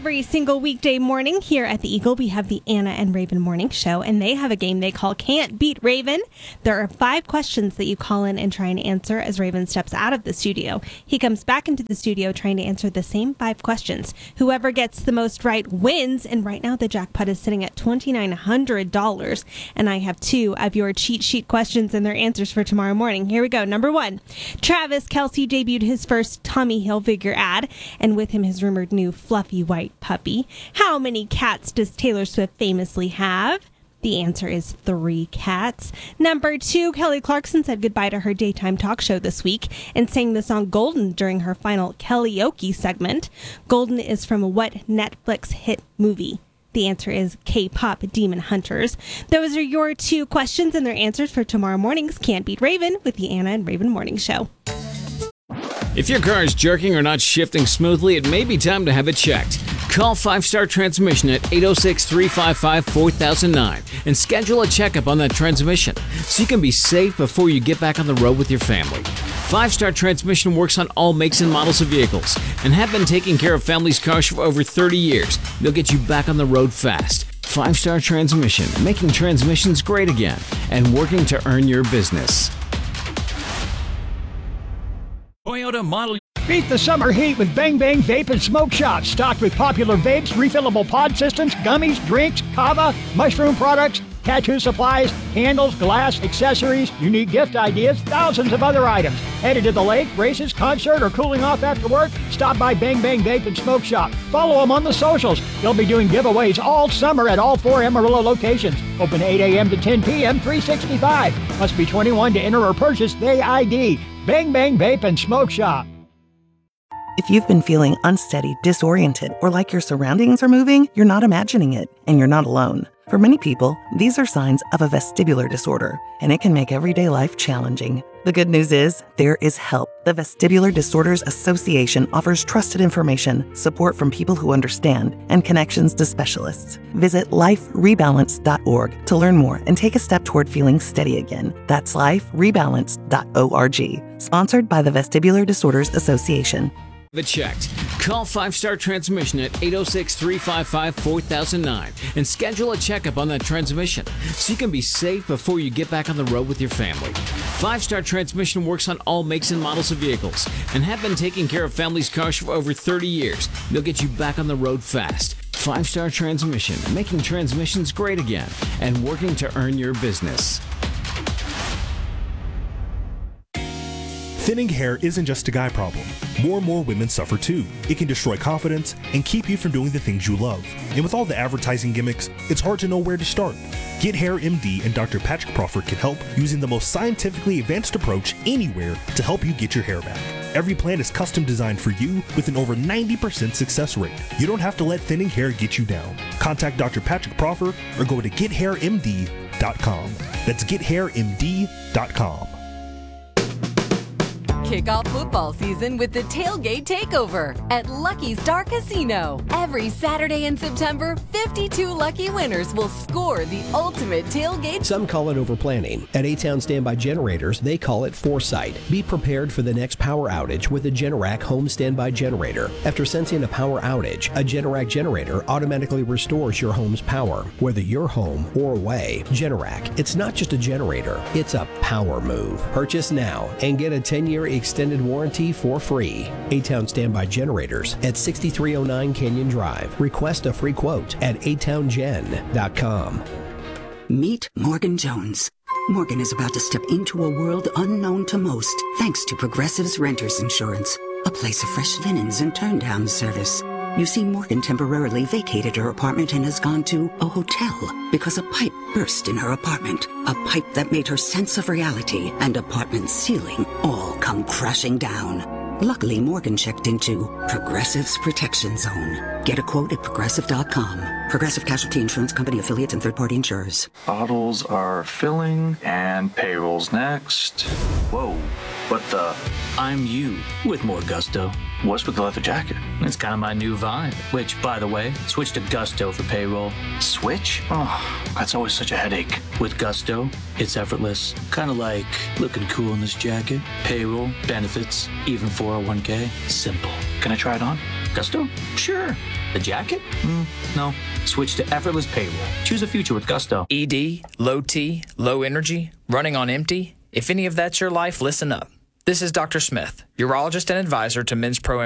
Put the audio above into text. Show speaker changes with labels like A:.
A: Every single weekday morning here at the Eagle, we have the Anna and Raven Morning Show, and they have a game they call Can't Beat Raven. There are 5 questions that you call in and try and answer as Raven steps out of the studio. He comes back into the studio trying to answer the same 5 questions. Whoever gets the most right wins, and right now the jackpot is sitting at $2,900, and I have 2 of your cheat sheet questions and their answers for tomorrow morning. Here we go. Number 1. Travis Kelce debuted his first Tommy Hilfiger ad, and with him his rumored new fluffy white puppy. How many cats does Taylor Swift famously have? The answer is 3 cats. Number 2, Kelly Clarkson said goodbye to her daytime talk show this week and sang the song Golden during her final Kellyoke segment. Golden is from what Netflix hit movie? The answer is K-pop Demon Hunters. Those are your 2 questions and their answers for tomorrow morning's Can't Beat Raven with the Anna and Raven Morning Show.
B: If your car is jerking or not shifting smoothly, it may be time to have it checked. Call 5 Star Transmission at 806-355-4009 and schedule a checkup on that transmission so you can be safe before you get back on the road with your family. 5 Star Transmission works on all makes and models of vehicles and have been taking care of families' cars for over 30 years. They'll get you back on the road fast. 5 Star Transmission, making transmissions great again and working to earn your business.
C: Toyota Model.
D: Beat the summer heat with Bang Bang Vape and Smoke Shop, stocked with popular vapes, refillable pod systems, gummies, drinks, kava, mushroom products, tattoo supplies, candles, glass, accessories, unique gift ideas, thousands of other items. Headed to the lake, races, concert, or cooling off after work? Stop by Bang Bang Vape and Smoke Shop. Follow them on the socials. They'll be doing giveaways all summer at all 4 Amarillo locations. Open 8 a.m. to 10 p.m., 365. Must be 21 to enter or purchase the ID. Bang Bang Vape and Smoke Shop.
E: If you've been feeling unsteady, disoriented, or like your surroundings are moving, you're not imagining it, and you're not alone. For many people, these are signs of a vestibular disorder, and it can make everyday life challenging. The good news is, there is help. The Vestibular Disorders Association offers trusted information, support from people who understand, and connections to specialists. Visit liferebalance.org to learn more and take a step toward feeling steady again. That's liferebalance.org. Sponsored by the Vestibular Disorders Association.
B: It checked. Call 5 Star Transmission at 806-355-4009 and schedule a checkup on that transmission so you can be safe before you get back on the road with your family. 5 Star Transmission works on all makes and models of vehicles and have been taking care of families' cars for over 30 years. They'll get you back on the road fast. 5 Star Transmission, making transmissions great again and working to earn your business.
F: Thinning hair isn't just a guy problem. More and more women suffer too. It can destroy confidence and keep you from doing the things you love. And with all the advertising gimmicks, it's hard to know where to start. Get Hair MD and Dr. Patrick Crawford can help using the most scientifically advanced approach anywhere to help you get your hair back. Every plan is custom designed for you with an over 90% success rate. You don't have to let thinning hair get you down. Contact Dr. Patrick Crawford or go to gethairmd.com. That's gethairmd.com.
G: Kick off football season with the Tailgate Takeover at Lucky Star Casino. Every Saturday in September, 52 lucky winners will score the ultimate tailgate.
H: Some call it overplanning. At A-Town Standby Generators, they call it foresight. Be prepared for the next power outage with a Generac home standby generator. After sensing a power outage, a Generac generator automatically restores your home's power, whether you're home or away. Generac, it's not just a generator, it's a power move. Purchase now and get a 10-year extended warranty for free. A-Town Standby Generators at 6309 Canyon Drive. Request a free quote at atowngen.com.
I: Meet Morgan Jones. Morgan is about to step into a world unknown to most, thanks to Progressive's Renters Insurance, a place of fresh linens and turn-down service. You see, Morgan temporarily vacated her apartment and has gone to a hotel because a pipe burst in her apartment. A pipe that made her sense of reality and apartment ceiling all come crashing down. Luckily, Morgan checked into Progressive's Protection Zone. Get a quote at Progressive.com. Progressive Casualty Insurance Company, affiliates, and third-party insurers.
J: Bottles are filling and payroll's next. Whoa, what the?
C: I'm you with more gusto.
J: What's with the leather jacket?
C: It's kind of my new vibe. Which, by the way, switch to Gusto for payroll.
J: Switch? Oh, that's always such a headache.
C: With Gusto, it's effortless. Kind of like looking cool in this jacket. Payroll, benefits, even 401k. Simple.
J: Can I try it on?
C: Gusto? Sure. The jacket? No. Switch to effortless payroll. Choose a future with Gusto.
K: ED, low T, low energy, running on empty. If any of that's your life, listen up. This is Dr. Smith, urologist and advisor to Men's Pro